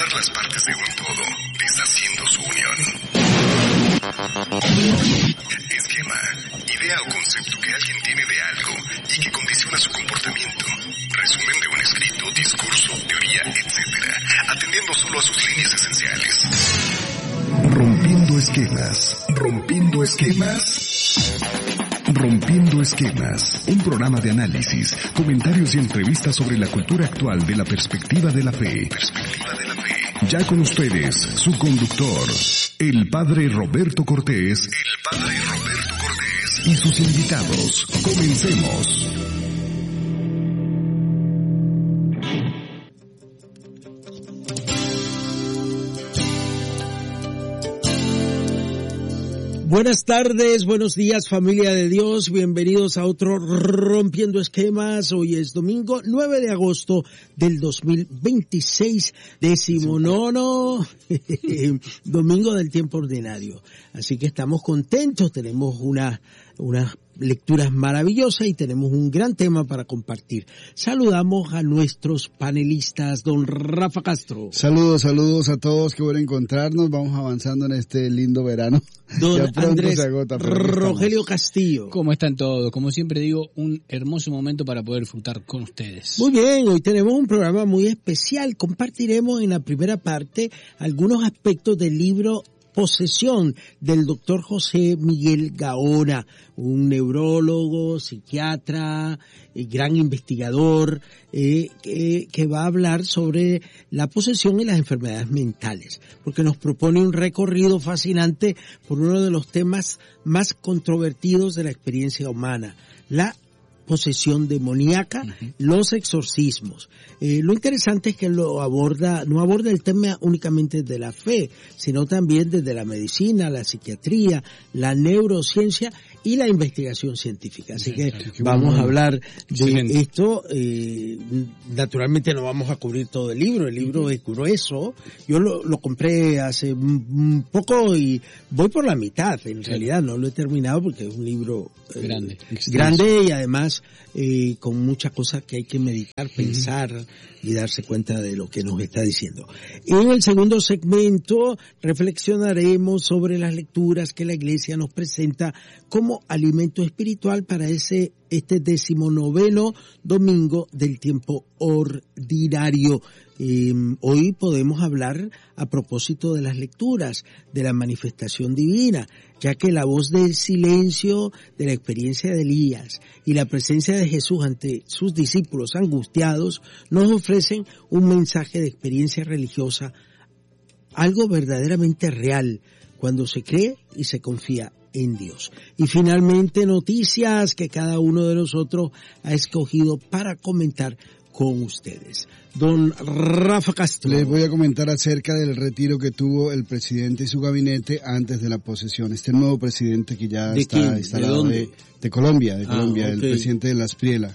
formar las partes de un todo, deshaciendo su unión. Esquema, idea o concepto que alguien tiene de algo y que condiciona su comportamiento. Resumen de un escrito, discurso, teoría, etc., atendiendo solo a sus líneas esenciales. Rompiendo esquemas. Rompiendo esquemas. Rompiendo Esquemas, un programa de análisis, comentarios y entrevistas sobre la cultura actual de la perspectiva de la fe. Ya con ustedes, su conductor, el Padre Roberto Cortés. Y sus invitados. Comencemos. Buenas tardes, buenos días, familia de Dios, bienvenidos a otro Rompiendo Esquemas. Hoy es domingo 9 de agosto del 2026, 19º domingo del tiempo ordinario. Así que estamos contentos, tenemos unas lecturas maravillosas y tenemos un gran tema para compartir. Saludamos a nuestros panelistas, don Rafa Castro. Saludos a todos, qué bueno encontrarnos, vamos avanzando en este lindo verano. Don Andrés Rogelio Castillo. ¿Cómo están todos? Como siempre digo, un hermoso momento para poder disfrutar con ustedes. Muy bien, hoy tenemos un programa muy especial. Compartiremos en la primera parte algunos aspectos del libro Posesión del doctor José Miguel Gaona, un neurólogo, psiquiatra, gran investigador, que va a hablar sobre la posesión y las enfermedades mentales, porque nos propone un recorrido fascinante por uno de los temas más controvertidos de la experiencia humana, la posesión demoníaca, los exorcismos. Lo interesante es que no aborda el tema únicamente de la fe, sino también desde la medicina, la psiquiatría, la neurociencia y la investigación científica. Así que vamos a hablar de esto. Naturalmente no vamos a cubrir todo el libro es grueso. Yo lo compré hace un poco y voy por la mitad. En realidad no lo he terminado porque es un libro grande y además con muchas cosas que hay que meditar, pensar y darse cuenta de lo que nos está diciendo. En el segundo segmento reflexionaremos sobre las lecturas que la Iglesia nos presenta como alimento espiritual para este 19º domingo del tiempo ordinario. Hoy podemos hablar a propósito de las lecturas, de la manifestación divina, ya que la voz del silencio de la experiencia de Elías y la presencia de Jesús ante sus discípulos angustiados nos ofrecen un mensaje de experiencia religiosa, algo verdaderamente real cuando se cree y se confía en Dios. Y finalmente noticias que cada uno de nosotros ha escogido para comentar con ustedes. Don Rafa Castro. Les voy a comentar acerca del retiro que tuvo el presidente y su gabinete antes de la posesión. Este nuevo presidente que ya está instalado de Colombia, okay. El presidente de la Espriela.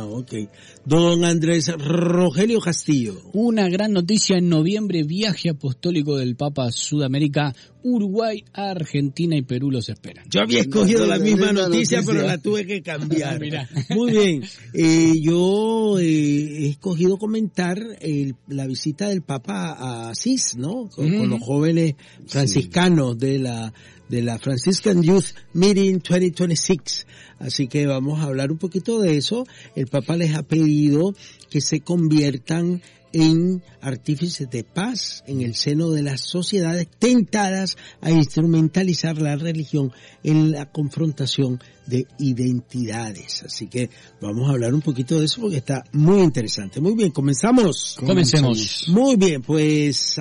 Don Andrés Rogelio Castillo. Una gran noticia en noviembre, viaje apostólico del Papa a Sudamérica, Uruguay, Argentina y Perú los esperan. Yo había escogido la misma noticia, pero la tuve que cambiar. Muy bien. Yo he escogido comentar la visita del Papa a Asís, ¿no? Con los jóvenes franciscanos de la Franciscan Youth Meeting 2026. Así que vamos a hablar un poquito de eso. El Papa les ha pedido que se conviertan en artífices de paz en el seno de las sociedades tentadas a instrumentalizar la religión en la confrontación de identidades. Así que vamos a hablar un poquito de eso porque está muy interesante. Muy bien, comencemos. Comencemos. Muy bien, pues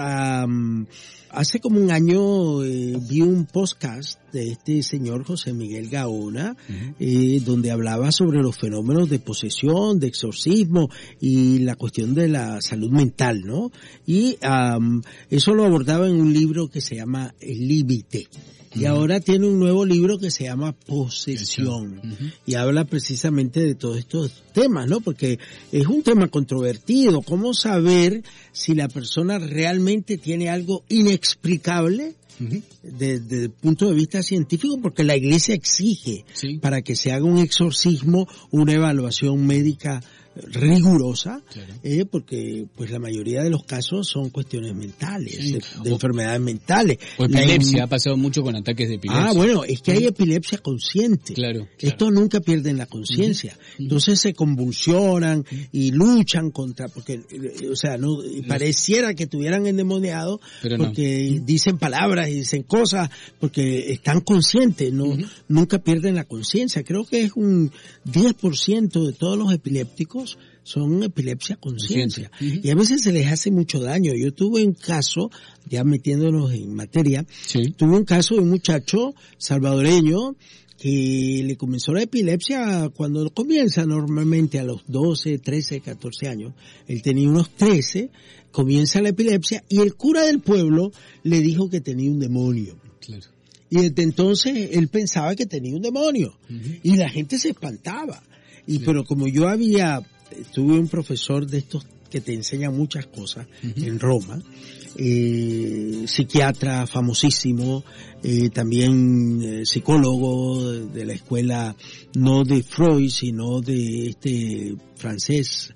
hace como un año vi un podcast de este señor José Miguel Gaona, donde hablaba sobre los fenómenos de posesión, de exorcismo y la cuestión de la salud mental, ¿no? Y eso lo abordaba en un libro que se llama El Límite. Y ahora tiene un nuevo libro que se llama Posesión. Y habla precisamente de todos estos temas, ¿no? Porque es un tema controvertido. ¿Cómo saber si la persona realmente tiene algo inexplicable desde el punto de vista científico? Porque la Iglesia exige para que se haga un exorcismo, una evaluación médica rigurosa, porque pues la mayoría de los casos son cuestiones mentales, de enfermedades mentales. O epilepsia, ha pasado mucho con ataques de epilepsia. Bueno, es que hay epilepsia consciente. Claro. Estos nunca pierden la conciencia. Entonces se convulsionan y luchan contra, porque, o sea, no pareciera que estuvieran endemoniados, porque dicen palabras y dicen cosas, porque están conscientes, nunca pierden la conciencia. Creo que es un 10% de todos los epilépticos son epilepsia consciencia. Y a veces se les hace mucho daño. Yo tuve un caso, ya metiéndonos en materia, tuve un caso de un muchacho salvadoreño que le comenzó la epilepsia cuando comienza normalmente a los 12, 13, 14 años. Él tenía unos 13, comienza la epilepsia y el cura del pueblo le dijo que tenía un demonio. Claro. Y desde entonces él pensaba que tenía un demonio. Y la gente se espantaba. Pero como yo tuve un profesor de estos que te enseñan muchas cosas en Roma, psiquiatra famosísimo, también psicólogo de la escuela, no de Freud, sino de este francés,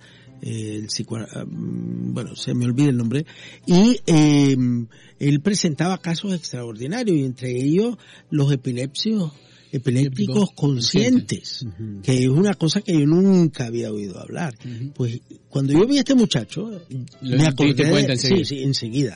bueno, se me olvida el nombre, y él presentaba casos extraordinarios, y entre ellos los epilépticos conscientes, que es una cosa que yo nunca había oído hablar. Pues cuando yo vi a este muchacho, me acordé enseguida.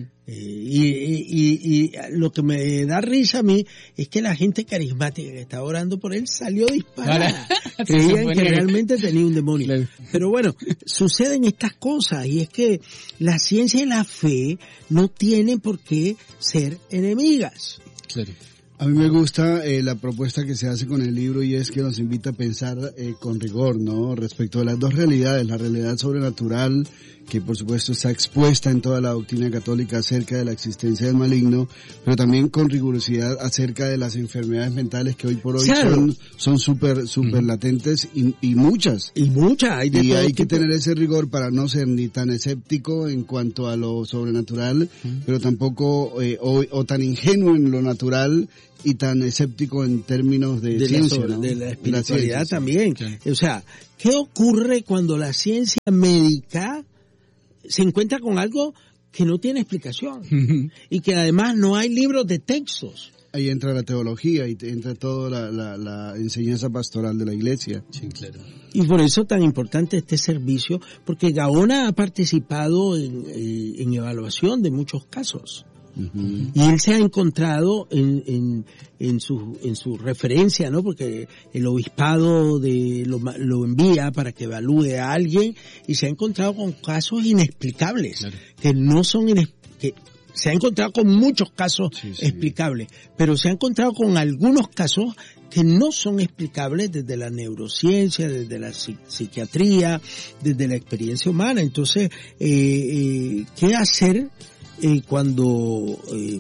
Y lo que me da risa a mí es que la gente carismática que estaba orando por él salió disparada. Creían que realmente tenía un demonio. Claro. Pero bueno, suceden estas cosas, y es que la ciencia y la fe no tienen por qué ser enemigas. Claro. A mí me gusta la propuesta que se hace con el libro, y es que nos invita a pensar con rigor, ¿no? Respecto a las dos realidades, la realidad sobrenatural, que por supuesto está expuesta en toda la doctrina católica acerca de la existencia del maligno, pero también con rigurosidad acerca de las enfermedades mentales que hoy por hoy son súper latentes y muchas. Y hay que tener ese rigor para no ser ni tan escéptico en cuanto a lo sobrenatural, pero tampoco o tan ingenuo en lo natural y tan escéptico en términos de ciencia, ¿no? De la espiritualidad también. Sí. O sea, ¿qué ocurre cuando la ciencia médica se encuentra con algo que no tiene explicación? Y que además no hay libros de textos. Ahí entra la teología y entra toda la enseñanza pastoral de la iglesia. Sí, claro. Y por eso tan importante este servicio, porque Gaona ha participado en evaluación de muchos casos. Y él se ha encontrado en su referencia, ¿no? Porque el obispado lo envía para que evalúe a alguien, y se ha encontrado con casos inexplicables, que no son que se ha encontrado con muchos casos explicables, pero se ha encontrado con algunos casos que no son explicables desde la neurociencia, desde la psiquiatría, desde la experiencia humana. Entonces, ¿qué hacer cuando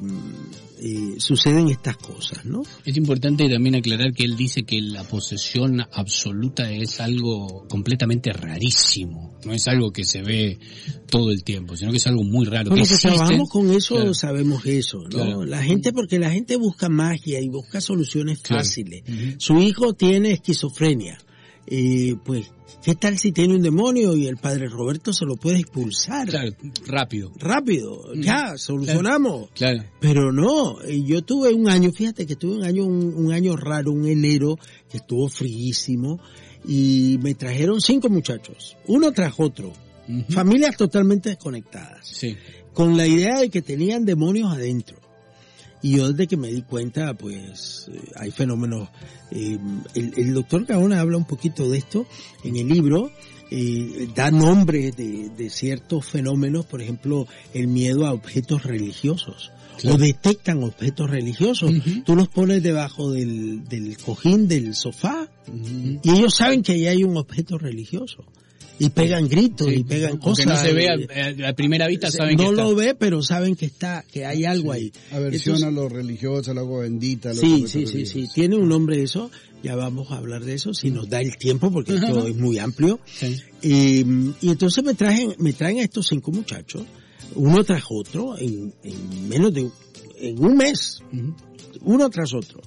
suceden estas cosas, ¿no? Es importante también aclarar que él dice que la posesión absoluta es algo completamente rarísimo, no es algo que se ve todo el tiempo, sino que es algo muy raro. Porque trabajamos con eso, sabemos eso, ¿no? Claro. Porque la gente busca magia y busca soluciones fáciles. Su hijo tiene esquizofrenia. Pues, ¿qué tal si tiene un demonio y el padre Roberto se lo puede expulsar? Claro, rápido, ya, solucionamos. Claro. Pero no, yo tuve un año, fíjate que tuve un año raro, un enero, que estuvo fríísimo, y me trajeron 5 muchachos, uno tras otro, familias totalmente desconectadas, con la idea de que tenían demonios adentro. Y yo desde que me di cuenta, pues, hay fenómenos, el doctor Gaona habla un poquito de esto en el libro, da nombre de ciertos fenómenos, por ejemplo, el miedo a objetos religiosos, o detectan objetos religiosos. Tú los pones debajo del cojín del sofá, y ellos saben que ahí hay un objeto religioso. Y pegan gritos y pegan cosas. Aunque no se ve a primera vista, saben que está. No lo ve, pero saben que hay algo ahí. Aversión a lo religioso, al agua bendita. Sí. Tiene un nombre eso. Ya vamos a hablar de eso si nos da el tiempo, porque esto es muy amplio. Y entonces me traen a estos 5 muchachos, uno tras otro, en menos de en un mes, uno tras otro.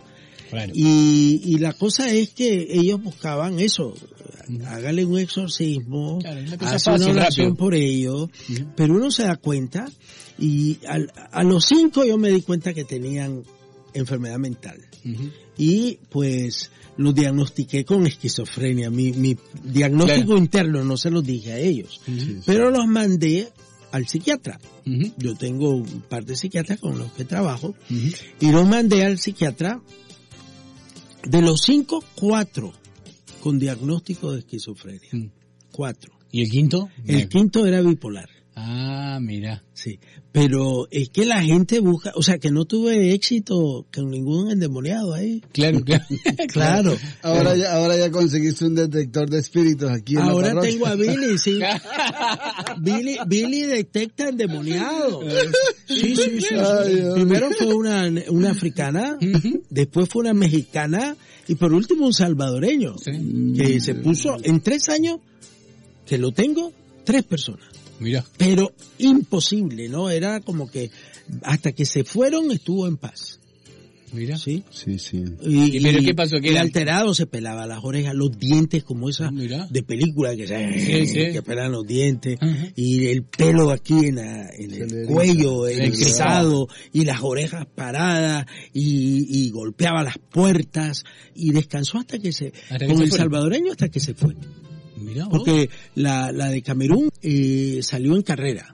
Claro. Y la cosa es que ellos buscaban eso, hágale un exorcismo, Claro, es una cosa hace una fácil, oración rápido. por ellos, pero uno se da cuenta, y a los 5 yo me di cuenta que tenían enfermedad mental. Ujú. Y pues los diagnostiqué con esquizofrenia. Mi diagnóstico Claro. interno no se los dije a ellos, Ujú. pero los mandé al psiquiatra. Ujú. Yo tengo un par de psiquiatras con los que trabajo Ujú. y los mandé al psiquiatra. De los 5, 4 con diagnóstico de esquizofrenia. Mm. 4. ¿Y el quinto? El quinto era bipolar. Ah, mira. Sí, pero es que la gente busca, o sea, que no tuve éxito con ningún endemoniado ahí. Claro, claro. Claro. Ahora ya conseguiste un detector de espíritus aquí en Ahora la parroquia. tengo a Billy, sí. Billy detecta endemoniados. Sí. Ay, Dios Primero fue una africana, después fue una mexicana y por último un salvadoreño. Sí. Que se puso en 3 años que lo tengo, 3 personas. Mira. Pero imposible, ¿no? Era como que hasta que se fueron estuvo en paz. Mira. ¿Sí? Sí. ¿Y pero qué pasó? ¿Qué Y era? alterado, se pelaba las orejas, los dientes, como esas Mira. de película que Sí. que pelan los dientes, Ajá. y el pelo aquí en Se el le cuello, eriza. erizado, y las orejas paradas, y golpeaba las puertas, y descansó hasta que se, Hasta que con se el fue. salvadoreño hasta que se fue. Mira vos. Porque la de Camerún salió en carrera.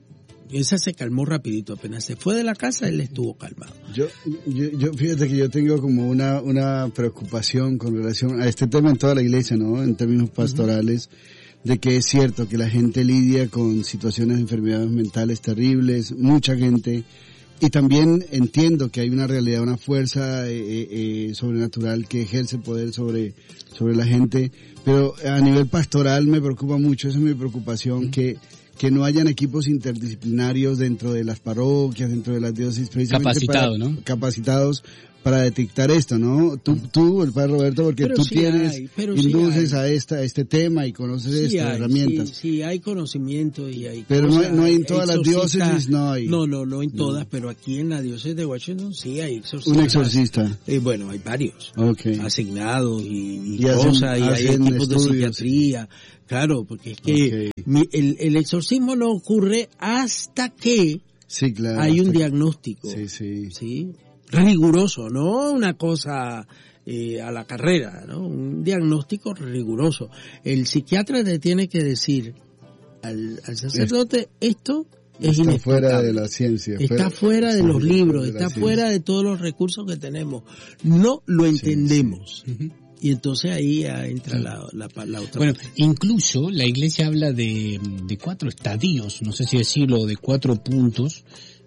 Y esa se calmó rapidito. Apenas se fue de la casa, él estuvo calmado. Yo fíjate que yo tengo como una preocupación con relación a este tema en toda la iglesia, ¿no? En términos pastorales, de que es cierto que la gente lidia con situaciones de enfermedades mentales terribles, mucha gente, y también entiendo que hay una realidad, una fuerza sobrenatural que ejerce poder sobre la gente, pero a nivel pastoral me preocupa mucho, esa es mi preocupación, que no hayan equipos interdisciplinarios dentro de las parroquias, dentro de las diócesis, precisamente capacitados para detectar esto, ¿no? Tú, el padre Roberto, porque Pero tú sí tienes, hay, pero induces sí hay. a este tema y conoces estas herramientas. Sí, hay conocimiento y hay Pero cosas, no hay en todas las exorcistas. diócesis, no hay. No en todas, pero aquí en la diócesis de Washington sí hay exorcistas. Un exorcista. Bueno, hay varios. Okay. Asignados y Y hacen- cosas, y hay hacen equipos de estudios. psiquiatría. Claro, porque es que el exorcismo no ocurre hasta que Sí, claro. hay un hasta que- diagnóstico. Sí. ¿Sí? Riguroso, no una cosa a la carrera, ¿no? Un diagnóstico riguroso. El psiquiatra te tiene que decir al sacerdote, esto es Está inexplicable. fuera de la ciencia. Está fuera de los libros, de la está ciencia. fuera de todos los recursos que tenemos. No lo entendemos. Ujú. Y entonces ahí ya entra la otra Bueno, parte. incluso la iglesia habla de 4 estadios, no sé si decirlo, de 4 puntos,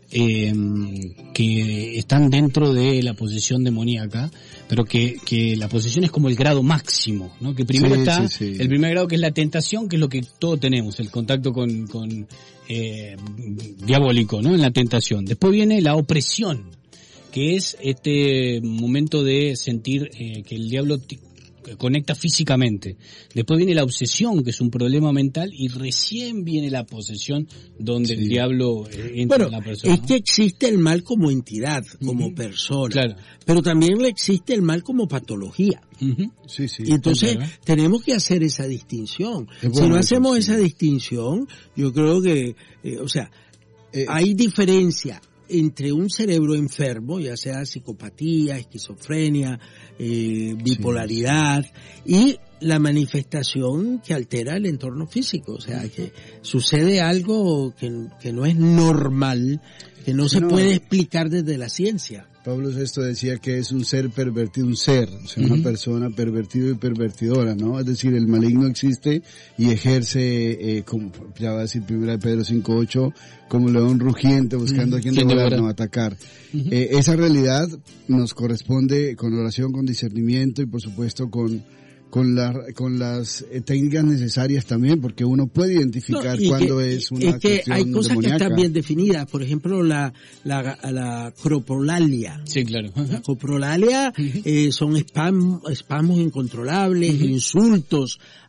que están dentro de la posesión demoníaca, pero que la posesión es como el grado máximo, ¿no? Que primero Sí, está sí. el primer grado, que es la tentación, que es lo que todos tenemos, el contacto con diabólico, ¿no? En la tentación. Después viene la opresión, que es este momento de sentir que el diablo conecta físicamente. Después viene la obsesión, que es un problema mental, y recién viene la posesión, donde el diablo entra Bueno, en la persona. es que existe el mal como entidad, como persona, Claro. pero también existe el mal como patología. Ujú. Sí. Y entonces claro. tenemos que hacer esa distinción. Es Si bueno no eso, hacemos sí. esa distinción, yo creo que, hay diferencia entre un cerebro enfermo, ya sea psicopatía, esquizofrenia, bipolaridad, y la manifestación que altera el entorno físico. O sea, que sucede algo que no es normal, que no se puede explicar desde la ciencia. Pablo VI decía que es un ser pervertido, un ser, o sea, una persona pervertido y pervertidora, ¿no? Es decir, el maligno existe y ejerce, como ya va a decir 1 Pedro 5:8, como león rugiente buscando a quien devorar, no atacar. Esa realidad nos corresponde con oración, con discernimiento y por supuesto con las técnicas necesarias también, porque uno puede identificar cuando es una es que cuestión hay cosas demoníaca. que están bien definidas, por ejemplo la coprolalia. Sí, claro. La coprolalia son espasmos incontrolables, insultos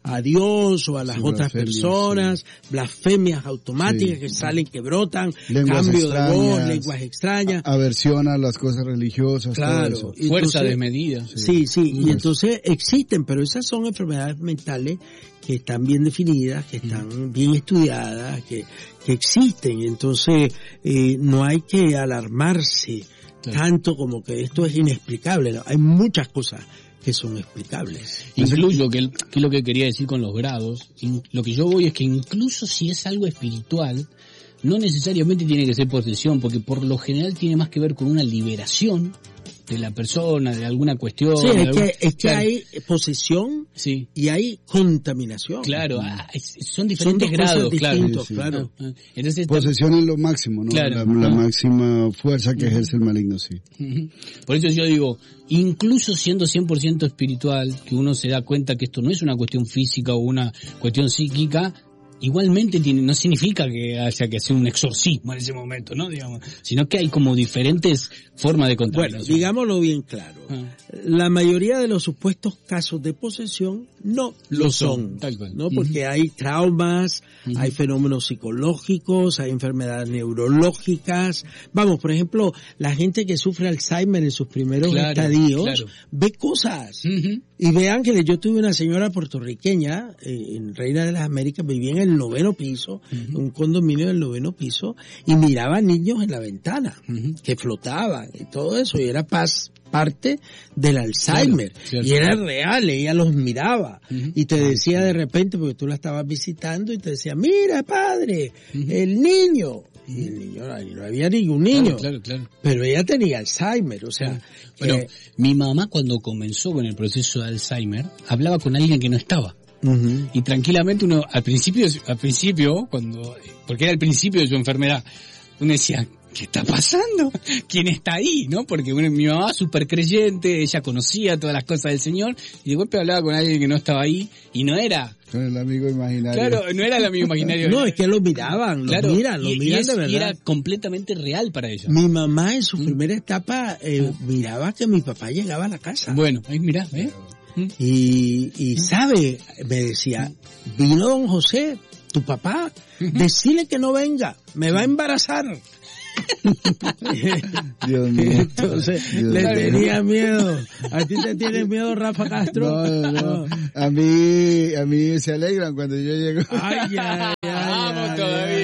a Dios o a las otras personas, blasfemias automáticas que salen, que brotan, lenguas cambio extrañas, de voz, lenguas extrañas. Aversión a las cosas religiosas, claro, todo eso. Fuerza desmedida. Sí, y entonces existen, pero esas son enfermedades mentales que están bien definidas, que están bien estudiadas, que existen. Entonces no hay que alarmarse tanto como que esto es inexplicable. No, hay muchas cosas que son explicables. Incluso, que es lo que quería decir con los grados, lo que yo voy es que incluso si es algo espiritual, no necesariamente tiene que ser posesión, porque por lo general tiene más que ver con una liberación de la persona, de alguna cuestión. Sí, es que hay posesión y hay contaminación. Claro, son diferentes grados, claro. Entonces, posesión es lo máximo, ¿no? Claro, la máxima fuerza que ejerce el maligno, sí. Por eso yo digo, incluso siendo 100% espiritual, que uno se da cuenta que esto no es una cuestión física o una cuestión psíquica, igualmente no significa que haya que hacer un exorcismo en ese momento, ¿no? Digamos, sino que hay como diferentes formas de contaminación. Bueno, digámoslo bien claro. La mayoría de los supuestos casos de posesión no lo son, tal cual. ¿no? Porque hay traumas, hay fenómenos psicológicos, hay enfermedades neurológicas. Vamos, por ejemplo, la gente que sufre Alzheimer en sus primeros estadios ve cosas. Y vean que yo tuve una señora puertorriqueña en Reina de las Américas, vivía en el 9º piso, un condominio del 9º piso, y miraba niños en la ventana que flotaban y todo eso, y era parte del Alzheimer, y era real, ella los miraba y te decía de repente, porque tú la estabas visitando, y te decía, mira padre, el niño. Y el niño, no había ningún niño, claro. pero ella tenía Alzheimer, o sea... Bueno, mi mamá cuando comenzó con el proceso de Alzheimer, hablaba con alguien que no estaba. Y tranquilamente uno, al principio, porque era el principio de su enfermedad, uno decía, ¿qué está pasando? ¿Quién está ahí? ¿No? Porque mi mamá súper creyente, ella conocía todas las cosas del Señor, y de golpe hablaba con alguien que no estaba ahí, y no era... Con el amigo imaginario. Claro, no era el amigo imaginario. No, es que lo miraban, lo miran de verdad. Y era completamente real para ella. Mi mamá en su primera etapa miraba que mi papá llegaba a la casa. Bueno, ahí mirá, Y sabe, me decía, vino don José, tu papá, decile que no venga, me va a embarazar. Dios mío. Entonces le tenía miedo. ¿A ti te tienes miedo, Rafa Castro? No. A mí se alegran cuando yo llego. Vamos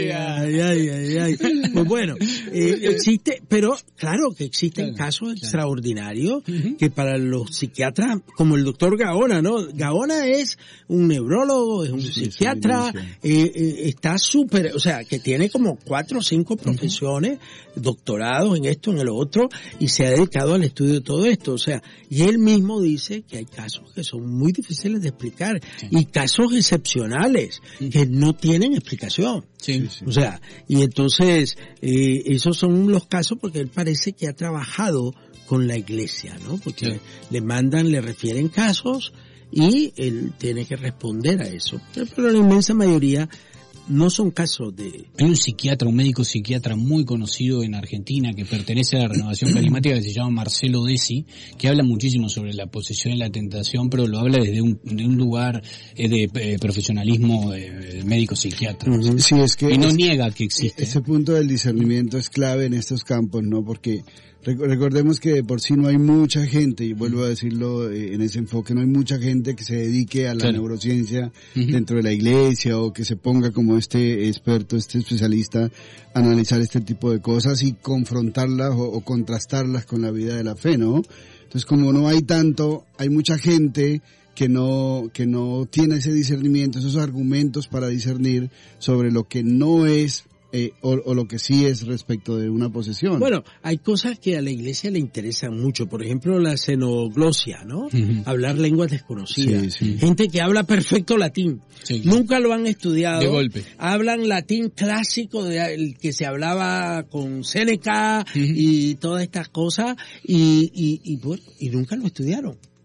todavía. Pues bueno, existe, pero claro que existen casos extraordinarios que para los psiquiatras, como el doctor Gaona, ¿no? Gaona es un neurólogo, es un psiquiatra, está súper, o sea, que tiene como 4 o 5 profesiones, doctorados en esto, en el otro, y se ha dedicado al estudio de todo esto, o sea, y él mismo dice que hay casos que son muy difíciles de explicar, y casos excepcionales que no tienen explicación. O sea, y entonces esos son los casos porque él parece que ha trabajado con la iglesia, ¿no? Porque le refieren casos y él tiene que responder a eso. Pero la inmensa mayoría no son casos de... Hay un médico psiquiatra muy conocido en Argentina que pertenece a la Renovación Carismática, que se llama Marcelo Desi, que habla muchísimo sobre la posesión y la tentación, pero lo habla desde un lugar de profesionalismo de médico psiquiatra. Sí, es que y no niega que existe. Ese punto del discernimiento es clave en estos campos, ¿no? Porque recordemos que de por sí no hay mucha gente, y vuelvo a decirlo en ese enfoque, no hay mucha gente que se dedique a la neurociencia dentro de la iglesia, o que se ponga como este experto, este especialista, a analizar este tipo de cosas y confrontarlas o contrastarlas con la vida de la fe, ¿no? Entonces, como no hay tanto, hay mucha gente que no tiene ese discernimiento, esos argumentos para discernir sobre lo que no es o lo que sí es respecto de una posesión. Bueno, hay cosas que a la iglesia le interesan mucho, por ejemplo la xenoglosia, ¿no? Hablar lenguas desconocidas. Gente que habla perfecto latín. Nunca lo han estudiado. De golpe. Hablan latín clásico, el que se hablaba con Séneca y todas estas cosas, y nunca lo estudiaron.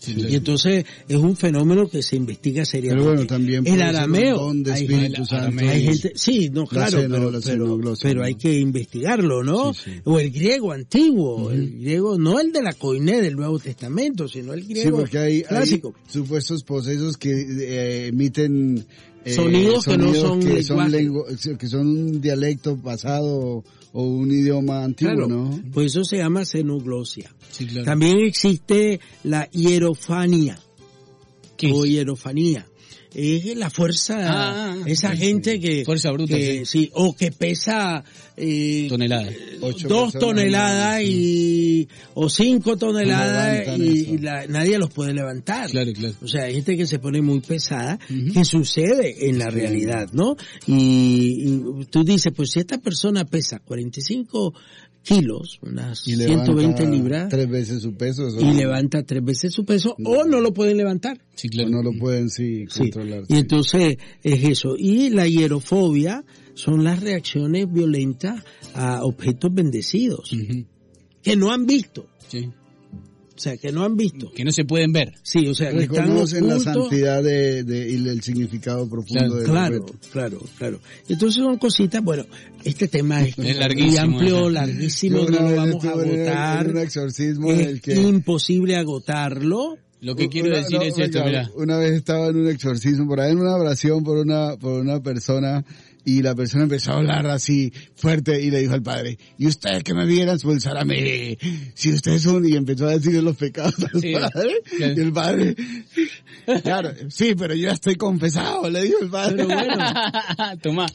Sí, Y entonces es un fenómeno que se investiga seriamente. Pero bueno, también el arameo, hay gente, sí, no, claro, pero hay que investigarlo, ¿no? Sí. O el griego antiguo, el griego, no el de la Koiné del Nuevo Testamento, sino el griego clásico. Hay supuestos posesos que emiten sonidos que no son que son un dialecto pasado o un idioma antiguo, claro, ¿no? Pues eso se llama xenoglosia. Sí, claro. También existe la hierofanía o hierofanía. Es la fuerza, esa gente que... Fuerza bruta, sí, o que pesa... toneladas. 2 toneladas o 5 toneladas y nadie los puede levantar. Claro. O sea, hay gente que se pone muy pesada, que sucede en la realidad, ¿no? Y tú dices, pues si esta persona pesa 45 kilos, unas y 120 libras. 3 veces su peso. Y levanta 3 veces su peso, o no lo pueden levantar. Sí, claro. O no lo pueden, controlar. Y entonces es eso. Y la hierofobia son las reacciones violentas a objetos bendecidos, que no han visto. Sí. O sea, que no han visto. Que no se pueden ver. Sí, o sea, que están reconocen la ocultos. santidad y el significado profundo del objeto. Claro. Entonces son cositas, bueno, este tema es muy amplio, larguísimo, no lo vamos a agotar. Un exorcismo es imposible agotarlo. Lo que quiero decir es esto, mira. Una vez estaba en un exorcismo, por ahí en una oración por una persona, y la persona empezó a hablar así fuerte y le dijo al padre, y usted que me viera expulsar a mí, si ustedes son, y empezó a decirle los pecados al padre, y el padre, claro, sí, pero yo ya estoy confesado, le dijo el padre. Pero bueno, Tomá.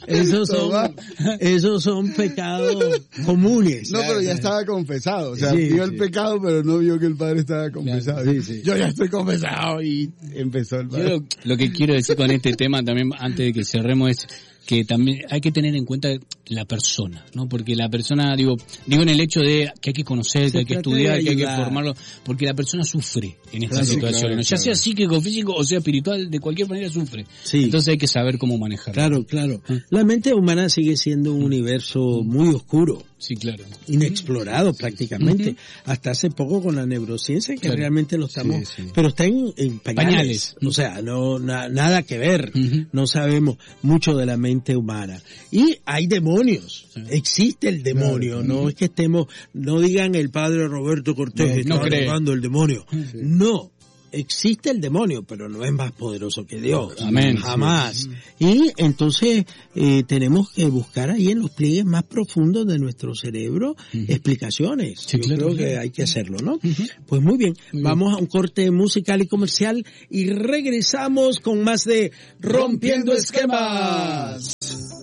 Esos son pecados comunes. No, pero ya estaba confesado, o sea, vio el pecado, pero no vio que el padre estaba confesado. Claro. Yo ya estoy confesado, y empezó el padre. Yo lo que quiero decir con este tema también, antes de que cerremos, es que también hay que tener en cuenta la persona, ¿no? Porque la persona, digo en el hecho de que hay que conocer, que hay que estudiar, que hay que formarlo, porque la persona sufre en estas situaciones, ¿no? Ya sea psíquico, físico o sea espiritual, de cualquier manera sufre. Sí. Entonces hay que saber cómo manejarlo. Claro. La mente humana sigue siendo un universo muy oscuro. Sí, claro. Inexplorado prácticamente. Hasta hace poco con la neurociencia, que realmente lo estamos... Pero está en pañales. O sea, nada que ver. No sabemos mucho de la mente humana. Y hay demonios. Existe el demonio. No es que no digan el padre Roberto Cortés está adorando el demonio. No. Existe el demonio, pero no es más poderoso que Dios. Amén. Jamás. Y entonces tenemos que buscar ahí en los pliegues más profundos de nuestro cerebro explicaciones. Yo creo que hay que hacerlo, ¿no? Pues muy bien. Vamos a un corte musical y comercial y regresamos con más de Rompiendo Esquemas.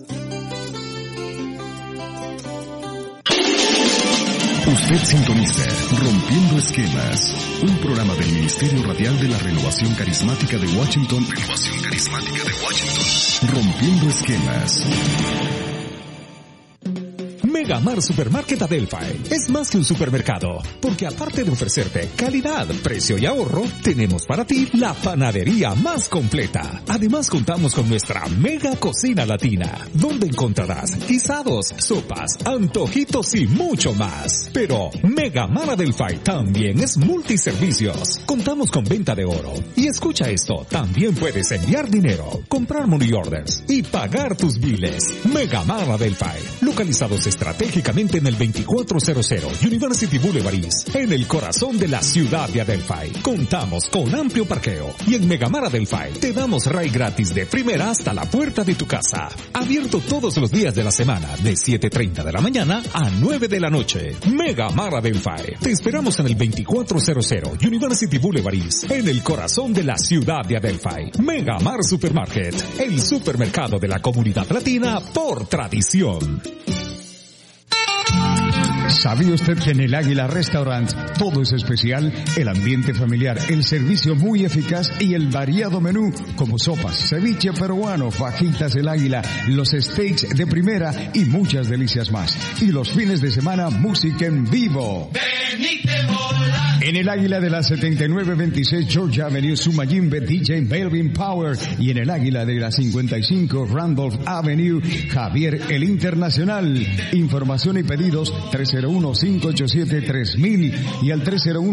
Usted sintoniza Rompiendo Esquemas, un programa del Ministerio Radial de la Renovación Carismática de Washington. Rompiendo Esquemas. Megamar Supermarket Adelphi es más que un supermercado, porque aparte de ofrecerte calidad, precio y ahorro, tenemos para ti la panadería más completa. Además contamos con nuestra mega cocina latina, donde encontrarás guisados, sopas, antojitos y mucho más. Pero Megamar Adelphi también es multiservicios. Contamos con venta de oro. Y escucha esto, también puedes enviar dinero, comprar money orders y pagar tus biles. Megamar Adelphi, localizados estratégicamente en el 2400 University Boulevard East, en el corazón de la ciudad de Adelphi. Contamos con amplio parqueo y en Megamar Adelphi te damos ride gratis de primera hasta la puerta de tu casa. Abierto todos los días de la semana de 7:30 de la mañana a 9 de la noche. Megamar Adelphi. Te esperamos en el 2400 University Boulevard East, en el corazón de la ciudad de Adelphi. Megamar Supermarket, el supermercado de la comunidad latina por tradición. ¿Sabía usted que en el Águila Restaurant todo es especial? El ambiente familiar, el servicio muy eficaz y el variado menú como sopas, ceviche peruano, fajitas del Águila, los steaks de primera y muchas delicias más. Y los fines de semana, música en vivo. En el Águila de la 7926 Georgia Avenue, Sumayimbe, DJ Melvin Power. Y en el Águila de la 55 Randolph Avenue, Javier el Internacional. Información y pedidos 13 301-587-3000 y al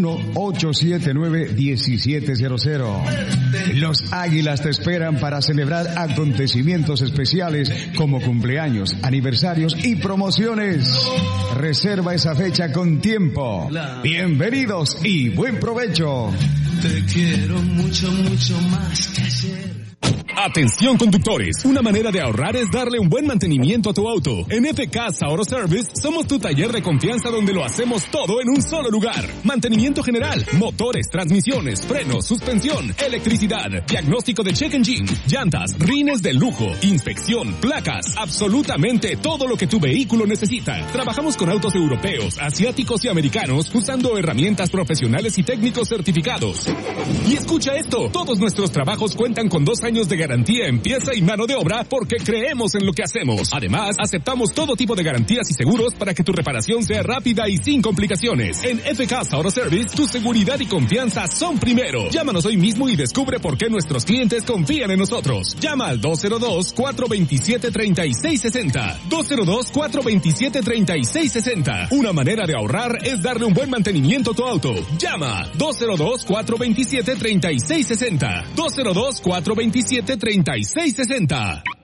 301-879-1700. Los Águilas te esperan para celebrar acontecimientos especiales como cumpleaños, aniversarios y promociones. Reserva esa fecha con tiempo. Bienvenidos y buen provecho. Te quiero mucho, mucho más que ayer. Atención conductores, una manera de ahorrar es darle un buen mantenimiento a tu auto. En FK Auto Service somos tu taller de confianza donde lo hacemos todo en un solo lugar. Mantenimiento general, motores, transmisiones, frenos, suspensión, electricidad, diagnóstico de check engine, llantas, rines de lujo, inspección, placas, absolutamente todo lo que tu vehículo necesita. Trabajamos con autos europeos, asiáticos y americanos usando herramientas profesionales y técnicos certificados. Y escucha esto, todos nuestros trabajos cuentan con 2 años de garantía en pieza y mano de obra porque creemos en lo que hacemos. Además, aceptamos todo tipo de garantías y seguros para que tu reparación sea rápida y sin complicaciones. En FK Auto Service, tu seguridad y confianza son primero. Llámanos hoy mismo y descubre por qué nuestros clientes confían en nosotros. Llama al 202-427-3660. 202-427-3660. Una manera de ahorrar es darle un buen mantenimiento a tu auto. Llama 202-427-3660. 202-427-3660.